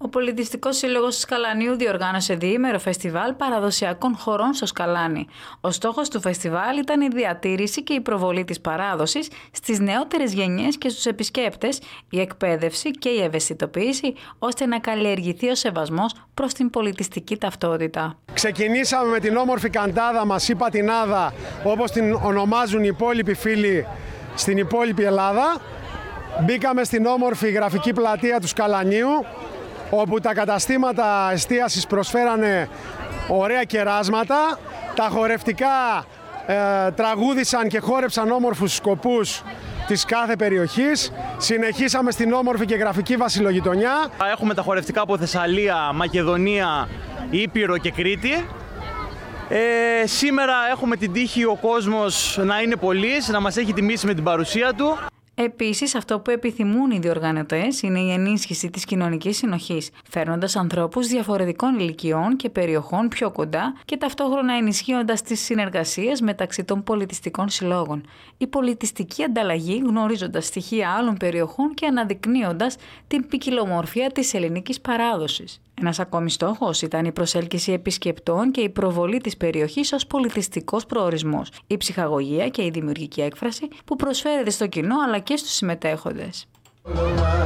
Ο Πολιτιστικός Σύλλογος του Σκαλανίου διοργάνωσε διήμερο φεστιβάλ παραδοσιακών χορών στο Σκαλάνι. Ο στόχος του φεστιβάλ ήταν η διατήρηση και η προβολή της παράδοσης στις νεότερες γενιές και στους επισκέπτες, η εκπαίδευση και η ευαισθητοποίηση, ώστε να καλλιεργηθεί ο σεβασμός προς την πολιτιστική ταυτότητα. Ξεκινήσαμε με την όμορφη καντάδα μας ή πατινάδα, όπως την ονομάζουν οι υπόλοιποι φίλοι στην υπόλοιπη Ελλάδα. Μπήκαμε στην όμορφη γραφική πλατεία του Σκαλανίου, όπου τα καταστήματα εστίασης προσφέρανε ωραία κεράσματα. Τα χορευτικά τραγούδησαν και χόρεψαν όμορφους σκοπούς της κάθε περιοχής. Συνεχίσαμε στην όμορφη και γραφική Βασιλογειτονιά. Έχουμε τα χορευτικά από Θεσσαλία, Μακεδονία, Ήπειρο και Κρήτη. Σήμερα έχουμε την τύχη ο κόσμος να είναι πολύς, να μας έχει τιμήσει με την παρουσία του. Επίσης, αυτό που επιθυμούν οι διοργανωτές είναι η ενίσχυση της κοινωνικής συνοχής, φέρνοντας ανθρώπους διαφορετικών ηλικιών και περιοχών πιο κοντά και ταυτόχρονα ενισχύοντας τις συνεργασίες μεταξύ των πολιτιστικών συλλόγων. Η πολιτιστική ανταλλαγή, γνωρίζοντας στοιχεία άλλων περιοχών και αναδεικνύοντας την ποικιλομορφία της ελληνικής παράδοσης. Ένας ακόμη στόχος ήταν η προσέλκυση επισκεπτών και η προβολή της περιοχής ως πολιτιστικός προορισμός, η ψυχαγωγία και η δημιουργική έκφραση που προσφέρεται στο κοινό αλλά και στους συμμετέχοντες.